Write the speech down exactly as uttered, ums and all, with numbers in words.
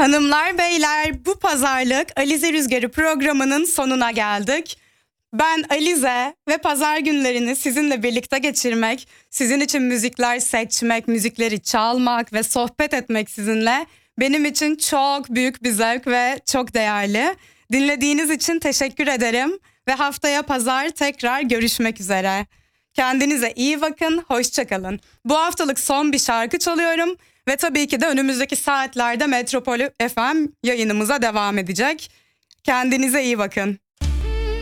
Hanımlar beyler, bu pazarlık Alize Rüzgarı programının sonuna geldik. Ben Alize ve pazar günlerini sizinle birlikte geçirmek, sizin için müzikler seçmek, müzikleri çalmak ve sohbet etmek sizinle benim için çok büyük bir zevk ve çok değerli. Dinlediğiniz için teşekkür ederim ve haftaya pazar tekrar görüşmek üzere. Kendinize iyi bakın, hoşça kalın. Bu haftalık son bir şarkı çalıyorum ve tabii ki de önümüzdeki saatlerde Metropol F M yayınımıza devam edecek. Kendinize iyi bakın.